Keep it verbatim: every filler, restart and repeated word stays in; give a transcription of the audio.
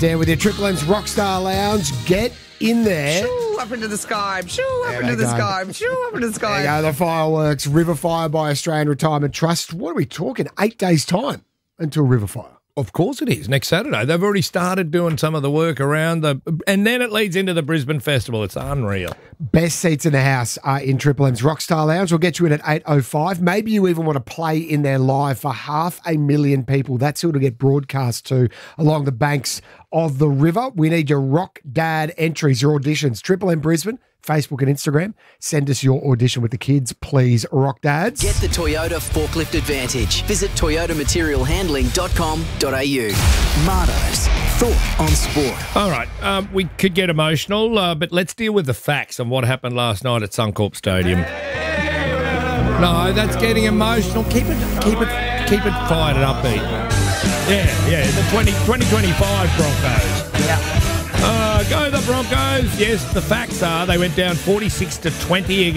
Down with your Triple M's Rockstar Lounge. Get in there. Shoo, up into the sky. Shoo, up There into they the go. sky. Shoo, up into the There you sky. go, the fireworks. River Fire by Australian Retirement Trust. What are we talking? Eight days' time until River Fire. Of course it is. Next Saturday. They've already started doing some of the work around the... And then it leads into the Brisbane Festival. It's unreal. Best seats in the house are in Triple M's Rockstar Lounge. We'll get you in at eight oh five. Maybe you even want to play in there live for half a million people. That's who it'll get broadcast to along the banks of the river. We need your Rock Dad entries, your auditions. Triple M Brisbane, Facebook and Instagram. Send us your audition with the kids, please, Rock Dads. Get the Toyota Forklift Advantage. Visit toyota material handling dot com dot a u. Mardo's Thought on Sport. All right. Um, we could get emotional, uh, but let's deal with the facts on what happened last night at Suncorp Stadium. No, that's getting emotional. Keep it, keep it, keep it fired and upbeat. Yeah, yeah. The twenty, twenty twenty-five Broncos. Yeah. Uh, go the Broncos. Yes, the facts are they went down forty-six to twenty